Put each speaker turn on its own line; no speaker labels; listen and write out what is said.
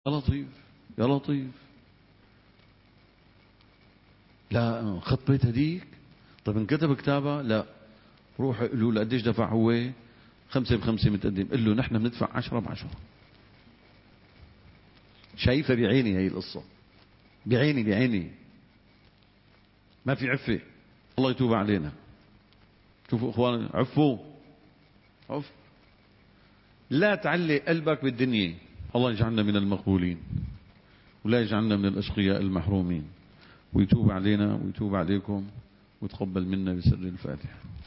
يا لطيف يا لطيف. لا خط بيت هديك. طيب انكتب كتابة؟ لا. روح قولوا له قديش دفع هو؟ 5 ب5 متقدم. قل له نحن بندفع 10 ب10. شايفة بعيني هي القصة، بعيني بعيني. ما في عفة. الله يتوب علينا. شوفوا اخوان، عفوا عف. لا تعلق قلبك بالدنيا. الله يجعلنا من المقبولين ولا يجعلنا من الأشقياء المحرومين، ويتوب علينا ويتوب عليكم ويتقبل منا بسر الفاتحة.